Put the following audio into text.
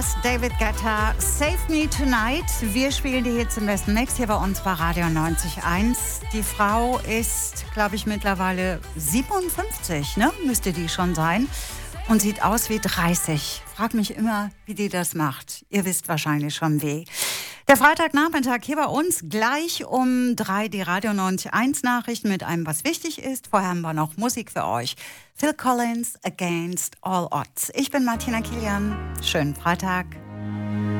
David Guetta, Save Me Tonight. Wir spielen die Hits im besten Mix hier bei uns bei Radio 90.1. Die Frau ist, glaube ich, mittlerweile 57, ne? Müsste die schon sein. Und sieht aus wie 30. Frag mich immer, wie die das macht. Ihr wisst wahrscheinlich schon wie. Der Freitagnachmittag hier bei uns, gleich um 3 die Radio 90.1 Nachrichten mit einem, was wichtig ist. Vorher haben wir noch Musik für euch. Phil Collins, Against All Odds. Ich bin Martina Kilian. Schönen Freitag.